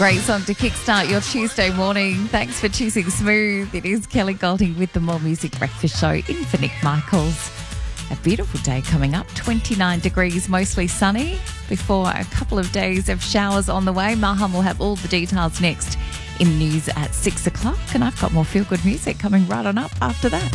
Great song to kickstart your Tuesday morning. Thanks for choosing Smooth. It is Kelly Golding with the More Music Breakfast Show in for Nick Michaels. A beautiful day coming up, 29 degrees, mostly sunny, before a couple of days of showers on the way. Maham will have all the details next in news at 6 o'clock, and I've got more feel-good music coming right on up after that.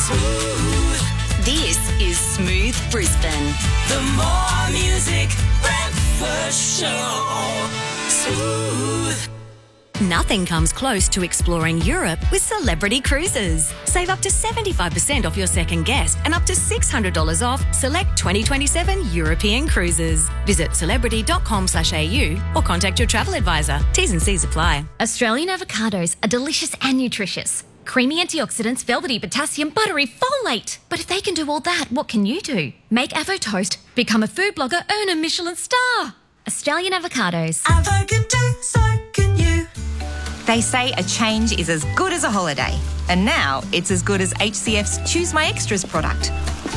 Smooth. This is Smooth Brisbane. The More Music Breakfast Show. Smooth. Nothing comes close to exploring Europe with Celebrity Cruises. Save up to 75% off your second guest and up to $600 off select 2027 European cruises. Visit celebrity.com.au or contact your travel advisor. T's and C's apply. Australian avocados are delicious and nutritious. Creamy antioxidants, velvety potassium, buttery folate. But if they can do all that, what can you do? Make Avo Toast, become a food blogger, earn a Michelin star. Australian avocados. Avo can do, so can you. They say a change is as good as a holiday. And now it's as good as HCF's Choose My Extras product.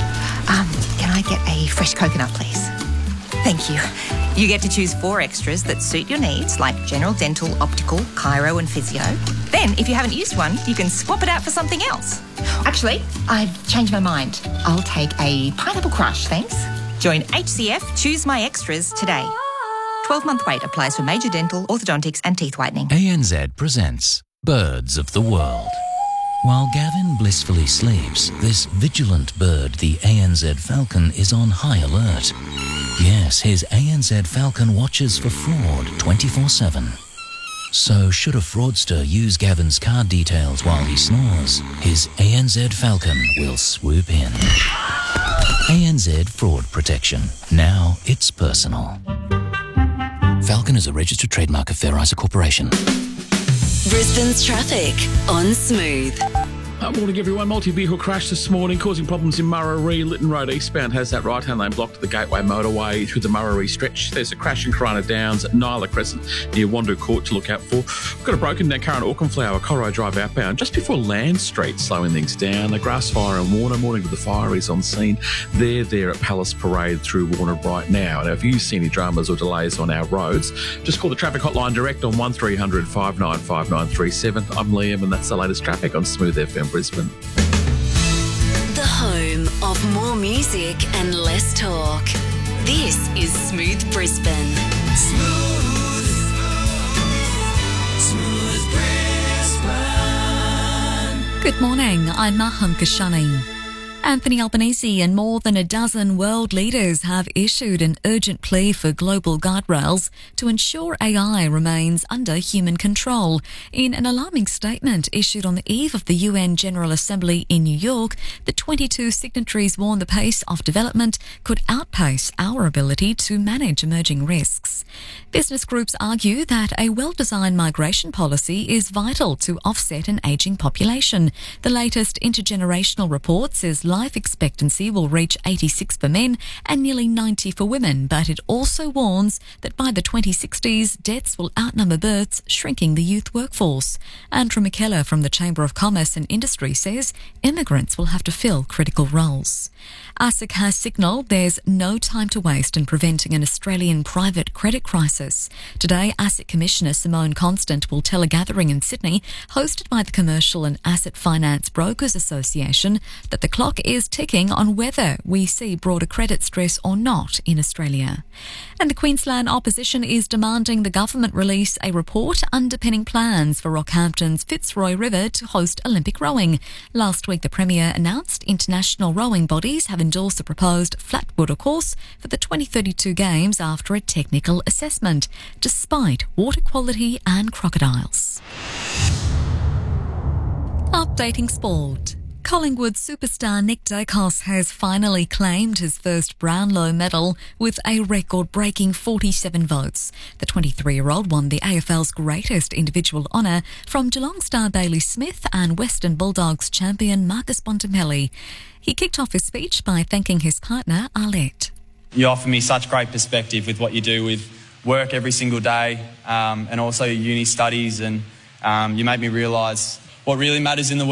Can I get a fresh coconut, please? Thank you. You get to choose 4 extras that suit your needs, like general dental, optical, chiro and physio. Then, if you haven't used one, you can swap it out for something else. Actually, I've changed my mind. I'll take a pineapple crush, thanks. Join HCF Choose My Extras today. 12-month wait applies for major dental, orthodontics and teeth whitening. ANZ presents Birds of the World. While Gavin blissfully sleeps, this vigilant bird, the ANZ falcon, is on high alert. Yes, his ANZ falcon watches for fraud 24/7. So should a fraudster use Gavin's card details while he snores, his ANZ falcon will swoop in. ANZ Fraud Protection. Now it's personal. Falcon is a registered trademark of Fair Isa Corporation. Brisbane's traffic on Smooth. Morning everyone. Multi-vehicle crash this morning causing problems in Murarrie. Lytton Road eastbound has that right-hand lane blocked to the Gateway motorway through the Murarrie stretch. There's a crash in Corona Downs at Nyla Crescent near Wandoo Court to look out for. We've got a broken down car in Auchenflower, Corro Drive outbound just before Land Street, slowing things down. A grass fire in Warner. Morning to the fire is on scene. They're there at Palace Parade through Warner right now. Now if you see any dramas or delays on our roads, just call the traffic hotline direct on 1300 595937. I'm Liam and that's the latest traffic on Smooth FM Brisbane. The home of more music and less talk. This is Smooth Brisbane. Smooth. Smooth Brisbane. Good morning, I'm Maham Kashani. Anthony Albanese and more than a dozen world leaders have issued an urgent plea for global guardrails to ensure AI remains under human control. In an alarming statement issued on the eve of the UN General Assembly in New York, the 22 signatories warn the pace of development could outpace our ability to manage emerging risks. Business groups argue that a well-designed migration policy is vital to offset an ageing population. The latest intergenerational report says life expectancy will reach 86 for men and nearly 90 for women, but it also warns that by the 2060s, deaths will outnumber births, shrinking the youth workforce. Andrew McKellar from the Chamber of Commerce and Industry says immigrants will have to fill critical roles. ASIC has signalled there's no time to waste in preventing an Australian private credit crisis. Today, ASIC Commissioner Simone Constant will tell a gathering in Sydney, hosted by the Commercial and Asset Finance Brokers Association, that the clock is ticking on whether we see broader credit stress or not in Australia. And the Queensland opposition is demanding the government release a report underpinning plans for Rockhampton's Fitzroy River to host Olympic rowing. Last week, the Premier announced international rowing bodies have endorsed the proposed flat water course for the 2032 Games after a technical assessment, despite water quality and crocodiles. Updating sport. Collingwood superstar Nick Daicos has finally claimed his first Brownlow medal with a record-breaking 47 votes. The 23-year-old won the AFL's greatest individual honour from Geelong star Bailey Smith and Western Bulldogs champion Marcus Bontempelli. He kicked off his speech by thanking his partner Arlette. You offer me such great perspective with what you do with work every single day and also your uni studies, and you make me realise what really matters in the